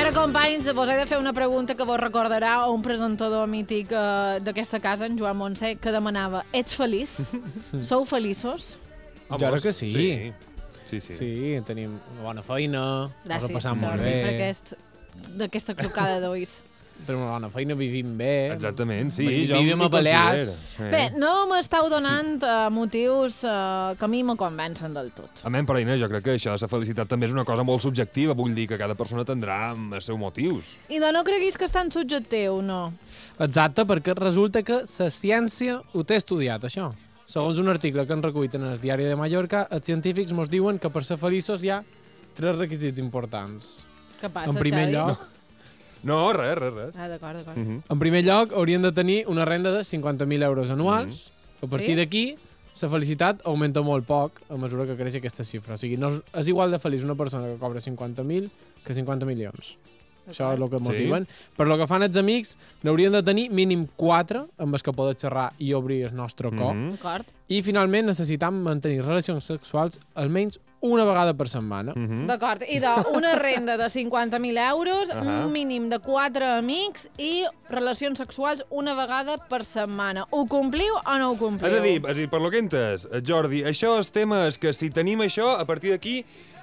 Ara, companys, vos he de fer una pregunta que vos recordarà a un presentador mític d'aquesta casa, en Joan Montse, que demanava: ets feliç? Sou feliços? Jo crec que sí. Sí. Sí, tenim una bona feina, ens ho passam molt Jordi, bé. per d'aquesta trucada d'ulls. Tenim una bona feina, vivim bé. Exactament, sí. Vivim a Balears. Bé, no m'estàu donant motius que a mi me convencen del tot. A mi, però, Inés, jo crec que això de la felicitat també és una cosa molt subjectiva. Vull dir que cada persona tindrà els seus motius. I de no creguis que és tan subjectiu, no. Exacte, perquè resulta que la ciència ho té estudiat, això. Segons un article que han recollit en el Diari de Mallorca, els científics ens diuen que per ser feliços hi ha 3 requisits importants. Què passa, En primer Xavi? lloc, No, res. Ah, d'acord. En primer lloc, haurien de tenir una renda de 50.000 euros anuals. A partir Sí? d'aquí, la felicitat augmenta molt poc a mesura que creix aquesta xifra. O sigui, no és igual de feliç una persona que cobra 50.000 que 50 milions. Això és el que motiven. Per lo que fan els amics, n'haurien de tenir mínim 4 amb els que poden xerrar i obrir el nostre cor. D'acord. I finalment necessitam mantenir relacions sexuals almenys una vegada per setmana. D'acord, i d'una renda de 50.000 euros, un mínim de 4 amics i relacions sexuals una vegada per setmana. Ho compliu o no ho compliu? És a dir, per lo que he entès, Jordi, això és temes que si tenim això, a partir d'aquí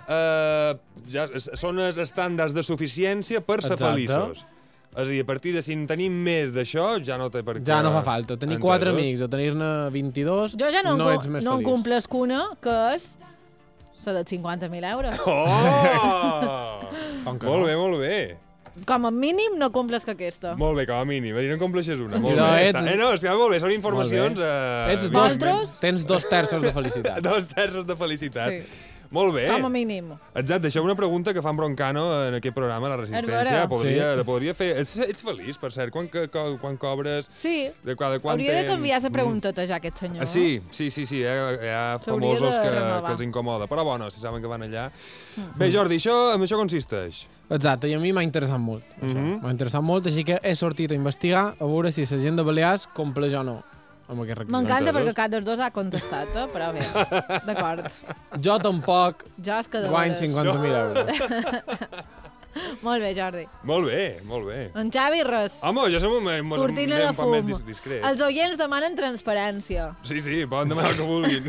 ja són els estàndards de suficiència per ser Exacte. feliços. És a dir, a partir de si en tenim més d'això, ja no té per què... Ja no fa falta. Tenir 4 amics o tenir-ne 22 Jo ja no ets més en feliç. complesc una, que és la de 50.000 euros. Oh! Com que Molt no? bé, molt bé. Com a mínim no complesc aquesta. Molt bé, com a mínim. A dir, no compleixes una. Molt No, bé. ets- No, és que molt bé, són informacions... Ets Vosaltres? tens 2 terços de felicitat. 2 terços de felicitat. Sí. Molt bé. Com a mínim. Exacte, això és una pregunta que fan Broncano en aquest programa, La Resistència. veure. La podria fer... Ets feliç, per cert, quan cobres... Sí. De quan Hauria de temps? canviar la pregunteta ja, aquest senyor. Sí, hi ha S'hauria famosos de que renovar. els incomoda. Però bueno, si saben que van allà... Bé, Jordi, en això consisteix. Exacte, i a mi m'ha interessat molt. Això. M'ha interessat molt, així que he sortit a investigar a veure si la gent de Balears compleix o no amb aquest requisit. M'encanta Entesos? perquè cap dels dos ha contestat, però bé, d'acord. Jo tampoc Jo és que de guany veres. 50.000 euros. Molt bé, Jordi. Molt bé, molt bé. En Xavi, res. Home, jo som un Cortina de poc fum. més discret. Els oients demanen transparència. Sí, poden demanar el que vulguin.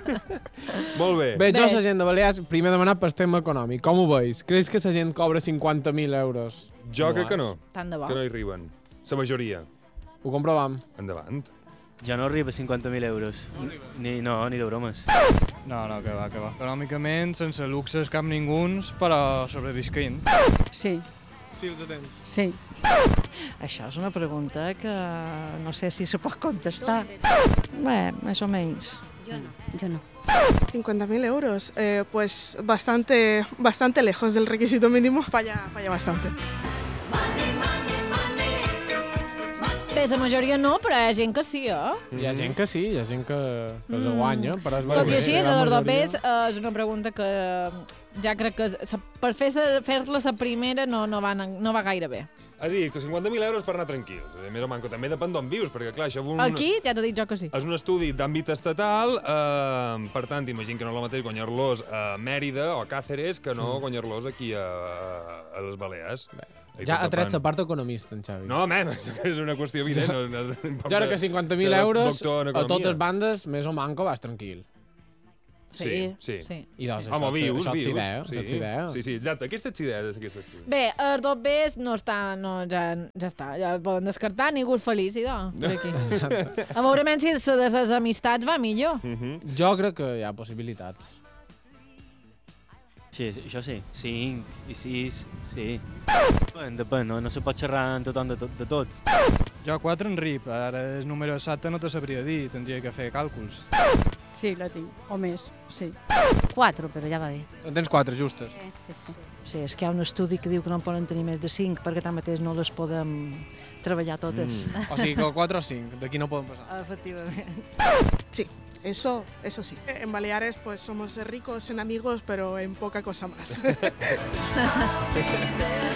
Molt bé. Bé, jo Bé. la gent de Balears, primer demanat per tema econòmic. Com ho veus? Creus que la gent cobra 50.000 euros? Jo crec que no, Tant de bo. que no hi arriben. La majoria. Ho comprovam. Endavant. Ja no arriba a 50.000 euros. Ni de bromes. No, que va. Econòmicament, sense luxes cap ninguns, però sobrevisquent. Sí, Sí, els tens. sí. Això és una pregunta que no sé si se pot contestar. Bé, més o menys. Yo no. 50.000 euros, pues bastante lejos del requisito mínimo, falla bastante. Bé, la majoria no, però hi ha gent que sí, eh? Hi ha gent que sí, hi ha gent que els guanya, però és Tot i així, la la majoria- d'Ordopés és una pregunta que ja crec que per fer-la la primera no va gaire bé. És a dir, que 50.000 euros per anar tranquils. Més o manco, també depèn d'on vius, perquè clar, això Aquí ja t'he dit jo que sí. és un estudi d'àmbit estatal, per tant, imagino que no és el mateix guanyar-los a Mèrida o a Càceres que no guanyar-los aquí a les Balears. I Ja tot ha tret depèn. la part economista, en Xavi. No, man, és una qüestió evident. Jo crec que 50.000 euros a totes bandes, més o manco, vas tranquil. Sí. I doncs Home, vius. saps idea, saps idea. Sí, exacte. Aquesta és idea d'aquest estudi. Bé, Ordopés no està, ja està, ja poden descartar, ningú és feliç, idò, per aquí. A veure si de les amistats va millor. Jo crec que hi ha possibilitats. Sí, això sí. 5 i 6, sí. Depèn, no se pot xerrar amb tothom de tot. Jo 4 en RIP, ara el número exacte no te sabria dir, tindria que fer càlculs. Sí, la tinc, o més, sí. 4, però ja va bé. En tens 4 justes. Sí. Sí, és que hi ha un estudi que diu que no en poden tenir més de 5 perquè tanmateix no les podem treballar totes. O sigui que 4 o 5, d'aquí no poden passar. Efectivament. Sí, eso sí. En Baleares pues somos ricos en amigos, pero en poca cosa más.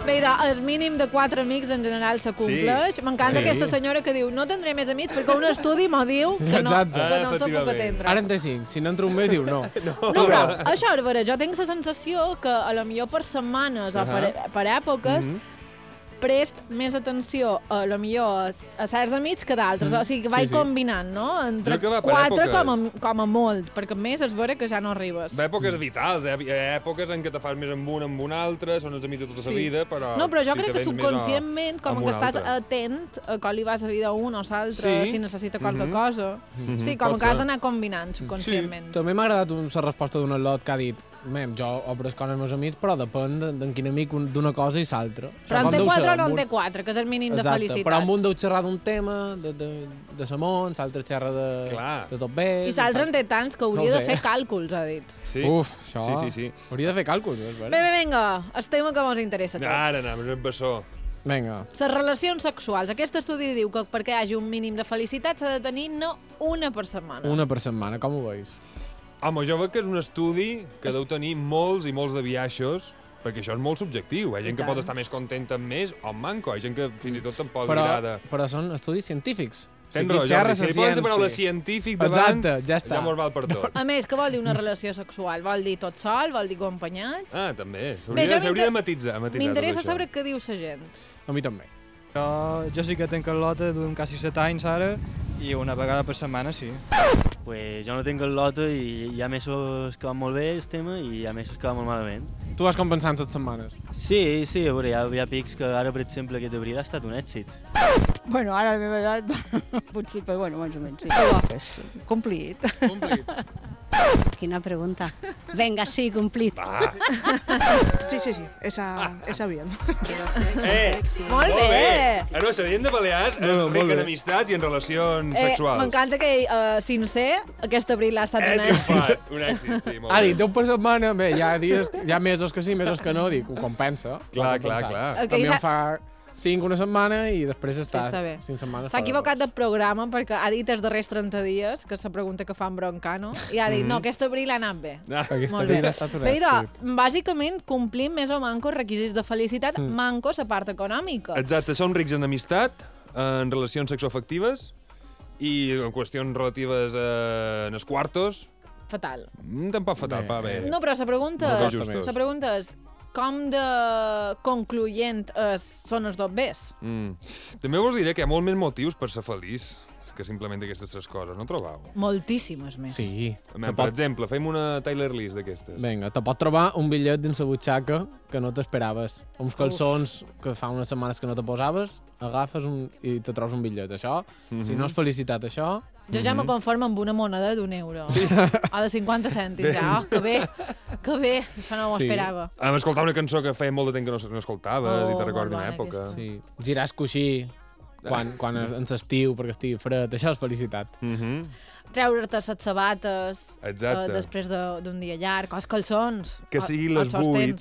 Bé, el mínim de 4 amics en general s'acompleix. M'encanta aquesta senyora que diu no tindré més amics perquè un estudi m'ho diu que no se puc atendre. Ara en té 5. Si no entra un mes, diu no. No, però això, a veure, jo tinc la sensació que a lo millor per setmanes o per èpoques prest més atenció a lo millor a certs amics que d'altres. O sigui, que vaig combinant, no? Entre 4 com a molt, perquè més és veure que ja no arribes. Va èpoques vitals, hi ha èpoques en què te fas més amb un altre, són els amics de tota la vida, però... No, però jo crec que subconscientment, com que estàs atent a com li vas a dir a un o l'altre, si necessita qualque cosa. Sí, com que has d'anar combinant subconscientment. També m'ha agradat la resposta d'un lot que ha dit jo obro coses als meus amics, però depèn d'en quin amic d'una cosa i l'altra. Però en té 4 o no en té 4, que és el mínim de felicitat. Però amb un deu xerrar d'un tema, de Samons, l'altre xerra de tot bé... I l'altre en té tants que hauria de fer càlculs, ha dit. Uf, això... Sí. Hauria de fer càlculs, és vera. Bé, vinga, el tema que ens interessa a tots. Ara anem, és un bessó. Vinga. Les relacions sexuals. Aquest estudi diu que perquè hi hagi un mínim de felicitat s'ha de tenir no una per setmana. Una per setmana, com ho veus? Home, jo veig que és un estudi que deu tenir molts i molts de biaixos, perquè això és molt subjectiu. Hi ha gent que pot estar més contenta amb més o amb manco. Hi ha gent que fins i tot tampoc agrada. Però són estudis científics. Tens raó, Jordi. Si li posen la paraula científic davant, ja mos val per tot. A més, què vol dir una relació sexual? Vol dir tot sol? Vol dir acompanyat? Ah, també. S'hauria de matisar. M'interessa saber què diu la gent. A mi també. Jo sí que tenc el lota d'un quasi 7 anys ara i una vegada per setmana sí. Pues jo no tinc el lota i hi ha mesos que van molt bé el tema i hi ha mesos que van molt malament. Tu vas compensant les setmanes? Sí, a veure, hi ha pics que ara, per exemple, aquest abril ha estat un èxit. Bueno, ara a la meva edat, potser, però bueno, més o menys, sí. Pues, complit. Quina pregunta. Venga, sí, cumplit. Sí, esa bien. Molt bé! No, la gent de Balears és rica en amistat i en relacions sexuals. M'encanta que sincer, aquest abril ha estat un èxit. Un èxit, sí, molt bé. Ha dit 10 per setmana, bé, hi ha mesos que sí, mesos que no, dic, ho compensa. Clar. També em fa 5 una setmana i després està 5 setmanes. S'ha equivocat de programa perquè ha dit els darrers 30 dies, que és la pregunta que fa en Broncano, i ha dit, no, aquest abril ha anat bé. Aquest abril ha estat un èxit. Bàsicament, complim més o manco requisits de felicitat, manco la part econòmica. Exacte, som rics en amistat, en relacions sexoafectives i en qüestions relatives en els quartos. Fatal. Tampoc fatal, va bé. No, però la pregunta és com de concloent són els dos bés? També vos diré que hi ha molt més motius per ser feliç que simplement aquestes 3 coses, no trobeu? Moltíssimes més. Sí. Per exemple, fem una Tyler list d'aquestes. Vinga, te pot trobar un bitllet dins la butxaca que no t'esperaves. Uns calçons que fa unes setmanes que no te posaves, agafes i te trobes un bitllet. Això, si no has felicitat això... Jo ja me conformo amb una moneda d'€1. O de 50 cèntims. Que bé, això no ho esperava. Vam escoltar una cançó que feia molt de temps que no escoltaves i te recordi una època. Sí. Girar el coixí quan en l'estiu perquè estigui fred, això és felicitat. Treure't les sabates després d'un dia llarg, o els calçons. Que sigui les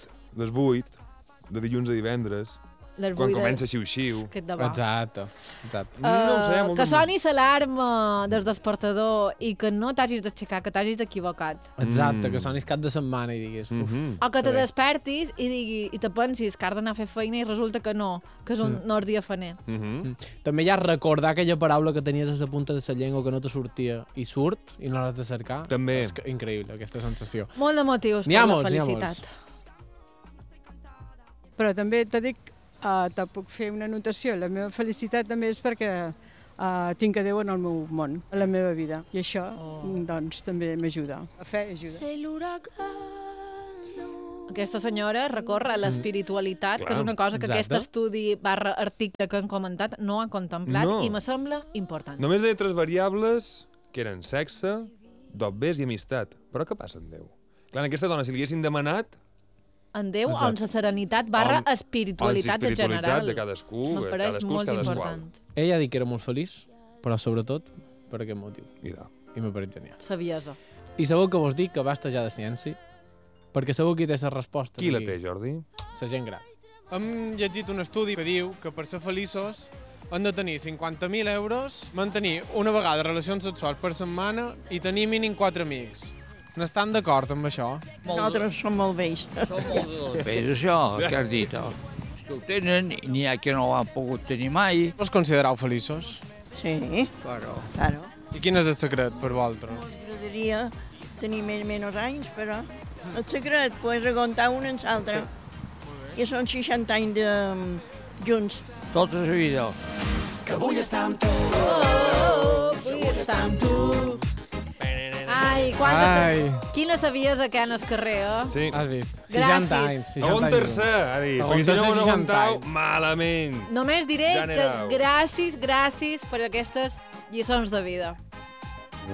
8 de dilluns a divendres. Quan comença xiu-xiu. Exacte. No ho sé, que soni l'alarma del despertador i que no t'hagis d'aixecar, que t'hagis equivocat. Exacte, que sonis cap de setmana i diguis... O que te despertis i te pensis que has d'anar a fer feina i resulta que no, que és un dia faner. També hi ha recordar aquella paraula que tenies a la punta de la llengua que no te sortia i surt i no l'has de cercar. També. És increïble, aquesta sensació. Molt de motius per la felicitat. Però també t'he dit te puc fer una anotació. La meva felicitat també és perquè tinc a Déu en el meu món, a la meva vida. I això, doncs, també m'ajuda. La fe ajuda. Aquesta senyora recorre a l'espiritualitat, que és una cosa que aquest estudi /article que han comentat no ha contemplat i me sembla important. Només deia 3 variables, que eren sexe, dobbers i amistat. Però què passa en Déu? Clar, en aquesta dona, si li haguessin demanat, en Déu, on la serenitat /espiritualitat en general. De cadascú, em pareix molt important. Ella ha dit que era molt feliç, però sobretot per aquest motiu. I m'ha parit genial. Saviesa. I sabeu que vos dic que va estajar de ciència? Perquè sabeu qui té les respostes. Qui la té, Jordi? La gent gran. Hem llegit un estudi que diu que per ser feliços han de tenir 50.000 euros, mantenir una vegada relacions sexuals per setmana i tenir mínim 4 amics. N'estan d'acord amb això? Nosaltres som molt vells. Som molt vells, això, que has dit. que ho tenen i n'hi ha que no ho han pogut tenir mai. Us considereu feliços? Sí, Però... claro. I quin és el secret per vosaltres? M'agradaria tenir menys anys, però el secret, pues, aguantar un en l'altre. I són 60 anys de junts. Tota la vida. Que vull estar amb tu. Vull estar amb tu. Ai, quantes... Quina sabies que en el carrer, eh? Sí. Has vist? 60 Gràcies. anys. 60 Aguantar-se, ha dit. Perquè si no ho aguantau, malament. Només diré Ja que anireu. gràcies per aquestes lliçons de vida.